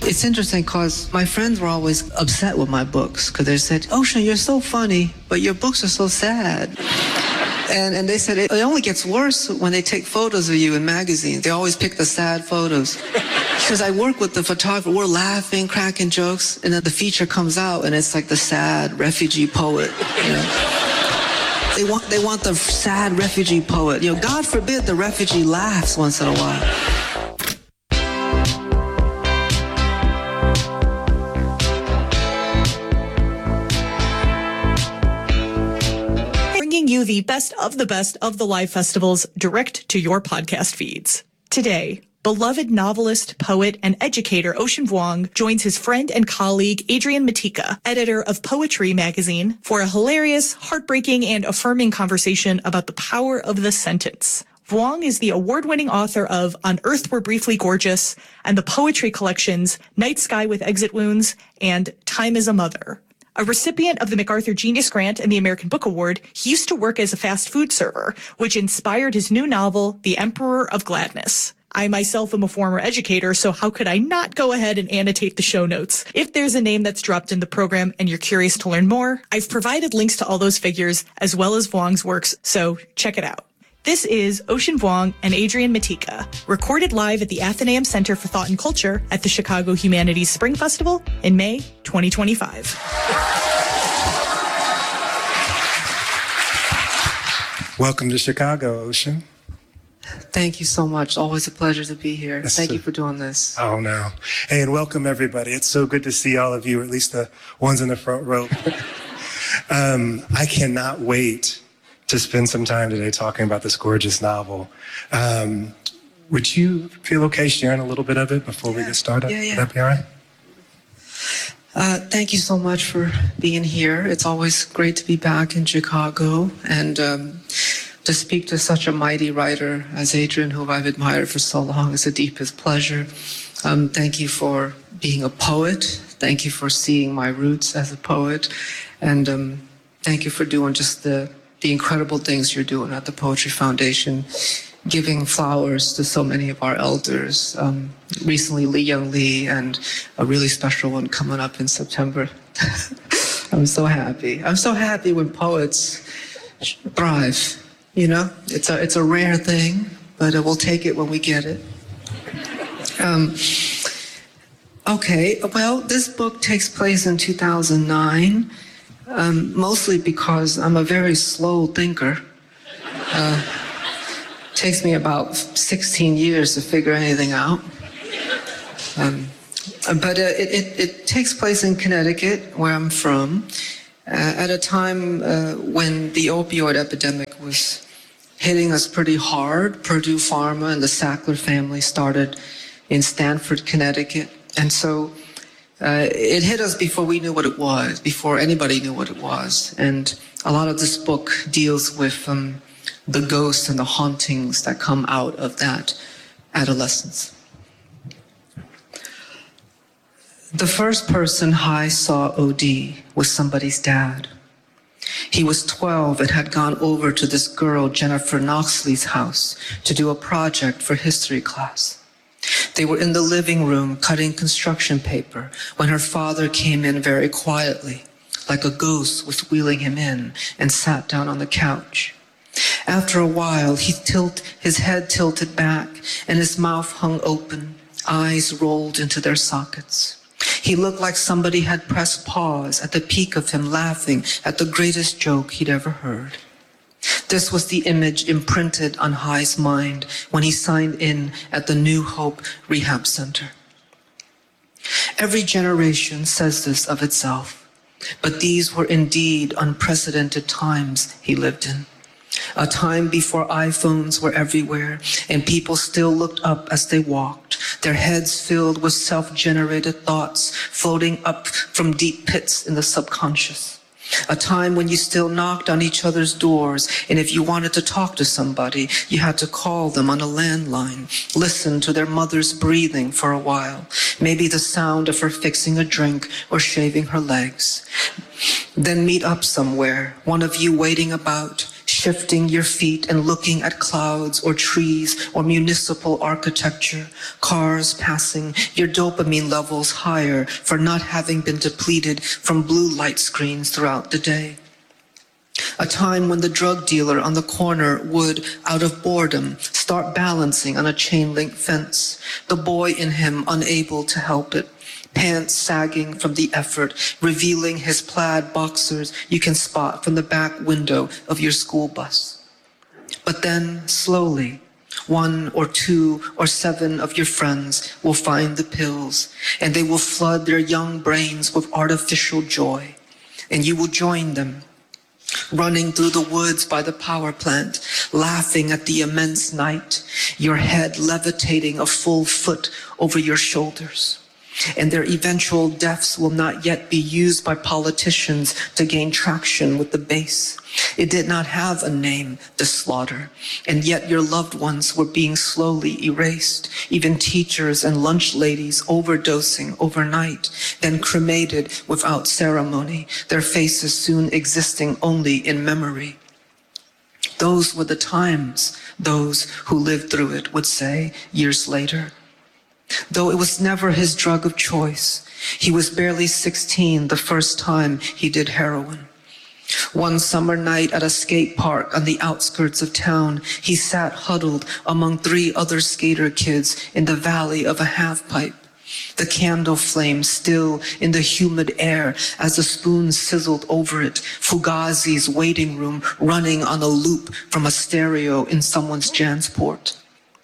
It's interesting because my friends were always upset with my books because they said, Ocean, you're so funny, but your books are so sad. And they said it only gets worse when they take photos of you in magazines. They always pick the sad photos. Because I work with the photographer, we're laughing, cracking jokes, and then the feature comes out and it's like the sad refugee poet. You know? They want the sad refugee poet. You know, God forbid the refugee laughs once in a while. You the best of the live festivals direct to your podcast feeds. Today, beloved novelist, poet, and educator Ocean Vuong joins his friend and colleague Adrian Matejka, editor of Poetry magazine, for a hilarious, heartbreaking, and affirming conversation about the power of the sentence. Vuong is the award-winning author of On Earth We're Briefly Gorgeous and the poetry collections Night Sky with Exit Wounds and Time is a Mother. A recipient of the MacArthur Genius Grant and the American Book Award, he used to work as a fast food server, which inspired his new novel, The Emperor of Gladness. I myself am a former educator, so how could I not go ahead and annotate the show notes? If there's a name that's dropped in the program and you're curious to learn more, I've provided links to all those figures as well as Vuong's works, so check it out. This is Ocean Vuong and Adrian Matejka, recorded live at the Athenaeum Center for Thought and Culture at the Chicago Humanities Spring Festival in May 2025. Welcome to Chicago, Ocean. Thank you so much. Always a pleasure to be here. Thank you for doing this. Oh, no. Hey, and welcome, everybody. It's so good to see all of you, or at least the ones in the front row. I cannot wait to spend some time today talking about this gorgeous novel. Would you feel okay sharing a little bit of it before we get started? Yeah. Would that be all right? Thank you so much for being here. It's always great to be back in Chicago and to speak to such a mighty writer as Adrian, who I've admired for so long. It's the deepest pleasure. Thank you for being a poet. Thank you for seeing my roots as a poet. And thank you for doing just the incredible things you're doing at the Poetry Foundation, giving flowers to so many of our elders. Recently, Lee Young Lee, and a really special one coming up in September. I'm so happy. I'm so happy when poets thrive. You know, it's a rare thing, but we'll take it when we get it. Okay, well, this book takes place in 2009. Mostly because I'm a very slow thinker. Takes me about 16 years to figure anything out. But it takes place in Connecticut, where I'm from, at a time when the opioid epidemic was hitting us pretty hard. Purdue Pharma and the Sackler family started in Stamford, Connecticut. And so it hit us before we knew what it was, before anybody knew what it was. And a lot of this book deals with the ghosts and the hauntings that come out of that adolescence. The first person I saw OD was somebody's dad. He was 12 and had gone over to this girl, Jennifer Knoxley's house, to do a project for history class. They were in the living room cutting construction paper when her father came in very quietly, like a ghost was wheeling him in, and sat down on the couch. After a while, his head tilted back and his mouth hung open, eyes rolled into their sockets. He looked like somebody had pressed pause at the peak of him laughing at the greatest joke he'd ever heard. This was the image imprinted on High's mind when he signed in at the New Hope Rehab Center. Every generation says this of itself, but these were indeed unprecedented times he lived in. A time before iPhones were everywhere and people still looked up as they walked, their heads filled with self-generated thoughts floating up from deep pits in the subconscious. A time when you still knocked on each other's doors, and if you wanted to talk to somebody, you had to call them on a landline, listen to their mother's breathing for a while, maybe the sound of her fixing a drink or shaving her legs. Then meet up somewhere, one of you waiting about, shifting your feet and looking at clouds or trees or municipal architecture, cars passing, your dopamine levels higher for not having been depleted from blue light screens throughout the day. A time when the drug dealer on the corner would, out of boredom, start balancing on a chain-link fence, the boy in him unable to help it, pants sagging from the effort, revealing his plaid boxers you can spot from the back window of your school bus. But then, slowly, 1 or 2 or 7 of your friends will find the pills, and they will flood their young brains with artificial joy, and you will join them, running through the woods by the power plant, laughing at the immense night, your head levitating a full foot over your shoulders. And their eventual deaths will not yet be used by politicians to gain traction with the base. It did not have a name, the slaughter, and yet your loved ones were being slowly erased, even teachers and lunch ladies overdosing overnight, then cremated without ceremony, their faces soon existing only in memory. Those were the times, those who lived through it would say years later. Though it was never his drug of choice, he was barely 16 the first time he did heroin. One summer night at a skate park on the outskirts of town, he sat huddled among 3 other skater kids in the valley of a half-pipe, the candle flame still in the humid air as the spoon sizzled over it, Fugazi's waiting room running on a loop from a stereo in someone's Jansport.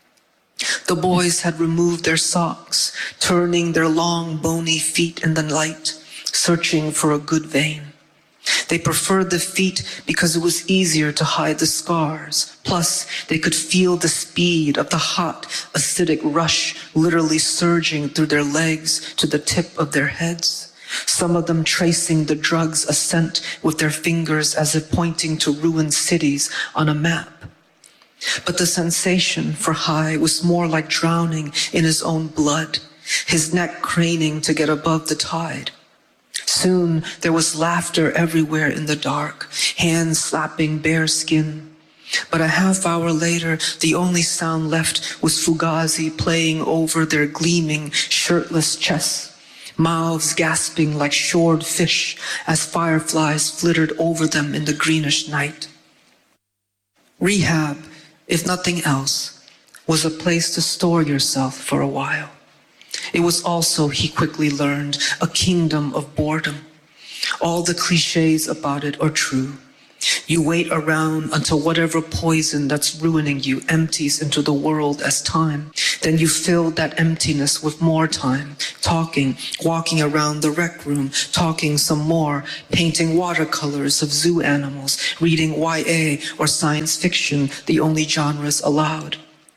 The boys had removed their socks, turning their long, bony feet in the light, searching for a good vein. They preferred the feet because it was easier to hide the scars. Plus, they could feel the speed of the hot, acidic rush literally surging through their legs to the tip of their heads. Some of them tracing the drug's ascent with their fingers as if pointing to ruined cities on a map. But the sensation for high was more like drowning in his own blood, his neck craning to get above the tide. Soon there was laughter everywhere in the dark, hands slapping bare skin. But a half hour later, the only sound left was Fugazi playing over their gleaming, shirtless chests, mouths gasping like shored fish as fireflies flittered over them in the greenish night. Rehab, if nothing else, was a place to store yourself for a while. It was also, he quickly learned, a kingdom of boredom. All the cliches about it are true. You wait around until whatever poison that's ruining you empties into the world as time. Then you fill that emptiness with more time, talking, walking around the rec room, talking some more, painting watercolors of zoo animals, reading YA or science fiction, the only genres allowed.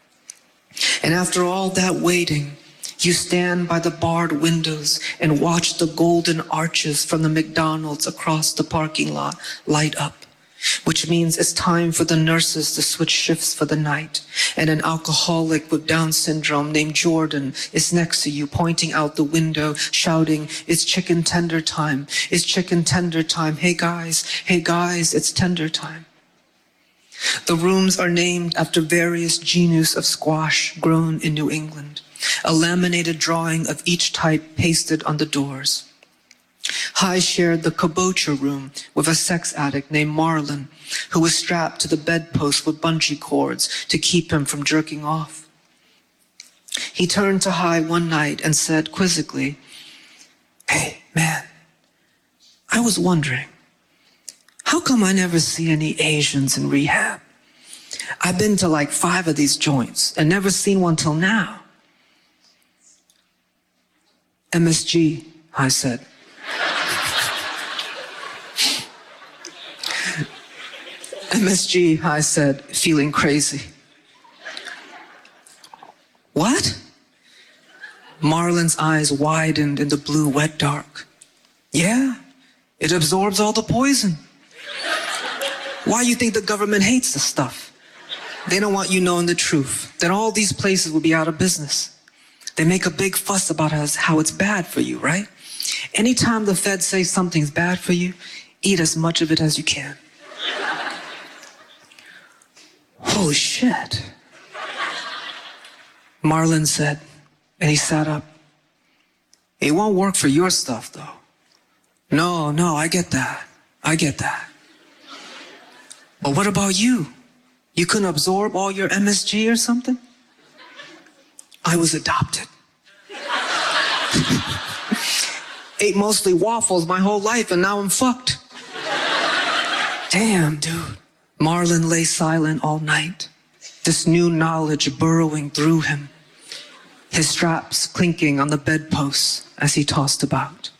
And after all that waiting, you stand by the barred windows and watch the golden arches from the McDonald's across the parking lot light up, which means it's time for the nurses to switch shifts for the night. And an alcoholic with Down syndrome named Jordan is next to you, pointing out the window, shouting, "It's chicken tender time. It's chicken tender time. Hey guys, it's tender time." The rooms are named after various genus of squash grown in New England, a laminated drawing of each type pasted on the doors. High shared the kabocha room with a sex addict named Marlon, who was strapped to the bedpost with bungee cords to keep him from jerking off. He turned to High one night and said quizzically, "Hey, man, I was wondering, how come I never see any Asians in rehab? I've been to like 5 of these joints and never seen one till now." "MSG," I said. "MSG," I said, feeling crazy. "What?" Marlon's eyes widened in the blue wet dark. "Yeah, it absorbs all the poison. Why you think the government hates this stuff? They don't want you knowing the truth, that all these places will be out of business. They make a big fuss about how it's bad for you, right? Anytime the feds say something's bad for you, eat as much of it as you can." Holy shit. Marlon said, and he sat up. It won't work for your stuff, though. No, I get that. I get that. But what about you? You couldn't absorb all your MSG or something? I was adopted. Ate mostly waffles my whole life and now I'm fucked. Damn, dude. Marlon lay silent all night, this new knowledge burrowing through him, his straps clinking on the bedposts as he tossed about.